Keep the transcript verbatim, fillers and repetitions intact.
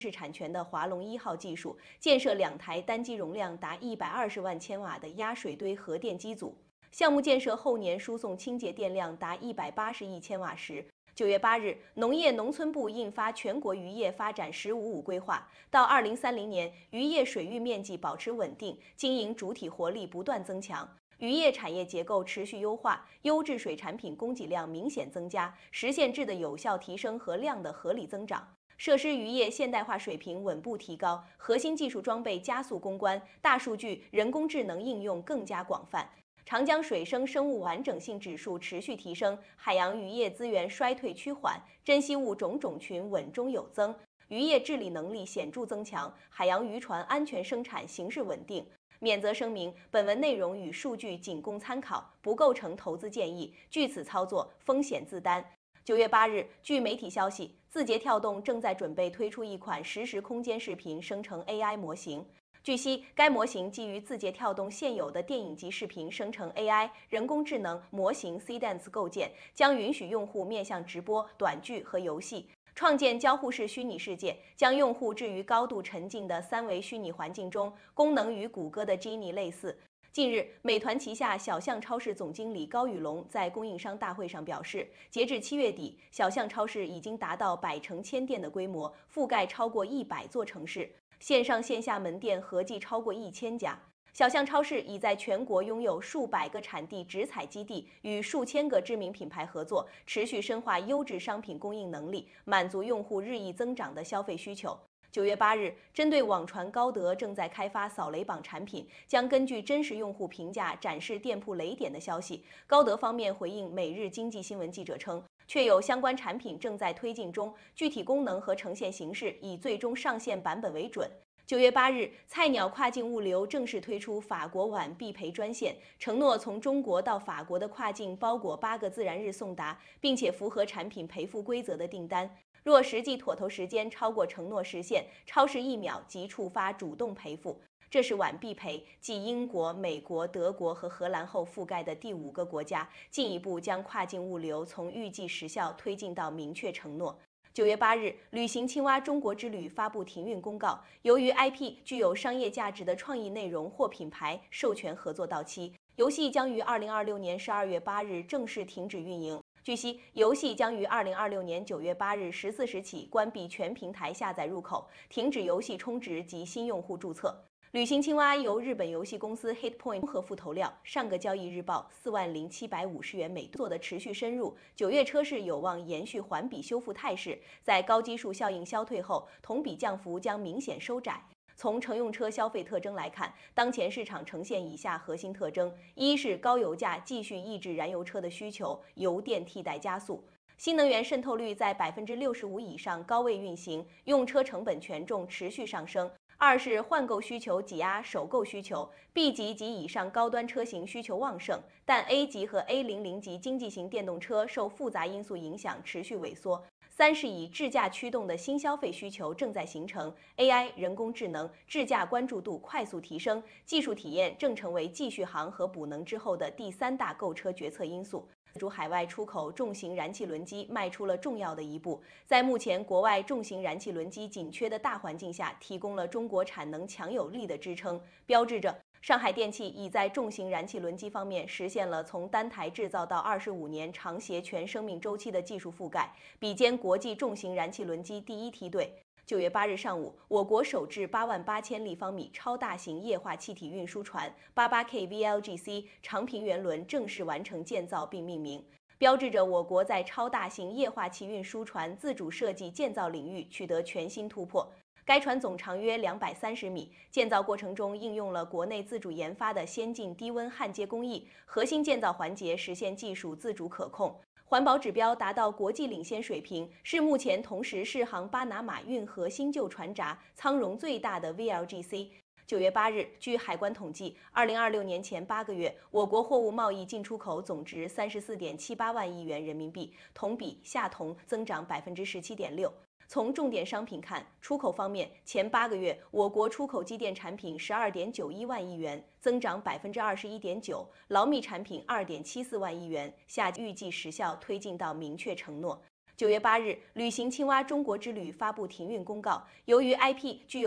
制产权的华龙一号技术，建设两台单机容量达一百二十万千瓦的压水堆核电机组。项目建设后年输送清洁电量达一百八十亿千瓦时。九月八日，农业农村部印发全国渔业发展“十五五”规划，到二零三零年，渔业水域面积保持稳定，经营主体活力不断增强，渔业产业结构持续优化，优质水产品供给量明显增加，实现质的有效提升和量的合理增长。设施渔业现代化水平稳步提高，核心技术装备加速攻关，大数据、人工智能应用更加广泛。长江水生生物完整性指数持续提升，海洋渔业资源衰退趋缓，珍稀物种种群稳中有增，渔业治理能力显著增强，海洋渔船安全生产形势稳定。免责声明：本文内容与数据仅供参考，不构成投资建议，据此操作风险自担。九月八日，据媒体消息，字节跳动正在准备推出一款实时空间视频生成 A I 模型。据悉，该模型基于字节跳动现有的电影级视频生成 A I 人工智能模型 Cdance 构建，将允许用户面向直播、短剧和游戏，创建交互式虚拟世界，将用户置于高度沉浸的三维虚拟环境中，功能与谷歌的 Genie 类似。近日，美团旗下小象超市总经理高宇龙在供应商大会上表示，截至七月底，小象超市已经达到百城千店的规模，覆盖超过一百座城市。线上线下门店合计超过一千家，小象超市已在全国拥有数百个产地直采基地，与数千个知名品牌合作，持续深化优质商品供应能力，满足用户日益增长的消费需求。九月八日，针对网传高德正在开发扫雷榜产品，将根据真实用户评价展示店铺雷点的消息，高德方面回应每日经济新闻记者称，确有相关产品正在推进中，具体功能和呈现形式以最终上线版本为准。九月八日，菜鸟跨境物流正式推出法国碗必赔专线，承诺从中国到法国的跨境包裹八个自然日送达，并且符合产品赔付规则的订单，若实际妥投时间超过承诺时限，超时一秒即触发主动赔付。这是碗必赔继英国、美国、德国和荷兰后覆盖的第五个国家，进一步将跨境物流从预计时效推进到明确承诺。九月八日，旅行青蛙中国之旅发布停运公告，由于 I P 具有商业价值的创意内容或品牌授权合作到期，游戏将于二零二六年十二月八日正式停止运营。据悉，游戏将于二零二六年九月八日十四时起关闭全平台下载入口，停止游戏充值及新用户注册。旅行青蛙由日本游戏公司 Hitpoint 综合附投料，上个交易日报四万零七百五十元每做的持续深入，九月车市有望延续环比修复态势，在高基数效应消退后，同比降幅将明显收窄。从乘用车消费特征来看，当前市场呈现以下核心特征：一是高油价继续抑制燃油车的需求，油电替代加速。新能源渗透率在百分之六十五以上高位运行，用车成本权重持续上升。二是换购需求挤压首购需求 ，B 级及以上高端车型需求旺盛，但 A 级和 A 零零 级经济型电动车受复杂因素影响持续萎缩。三是以智驾驱动的新消费需求正在形成 ，A I、人工智能、智驾关注度快速提升，技术体验正成为继续航和补能之后的第三大购车决策因素。自主海外出口重型燃气轮机迈出了重要的一步，在目前国外重型燃气轮机紧缺的大环境下，提供了中国产能强有力的支撑，标志着上海电气已在重型燃气轮机方面实现了从单台制造到二十五年长协全生命周期的技术覆盖，比肩国际重型燃气轮机第一梯队。九月八日上午，我国首制八万八千立方米超大型液化气体运输船八八 K V L G C 长平原轮正式完成建造并命名，标志着我国在超大型液化气运输船自主设计建造领域取得全新突破。该船总长约两百三十米，建造过程中应用了国内自主研发的先进低温焊接工艺，核心建造环节实现技术自主可控。环保指标达到国际领先水平，是目前同时适航巴拿马运河新旧船闸舱容最大的 V L G C。九月八日，据海关统计，二零二六年前八个月，我国货物贸易进出口总值三十四点七八万亿元人民币，同比下同增长百分之十七点六。从重点商品看，出口方面，前八个月我国出口机电产品十二点九一万亿元，增长百分之二十一点九；劳密产品二点七四万亿元，下预计时效推进到明确承诺。 九月八日，旅行青蛙中国之旅发布停运公告，由于 I P 具有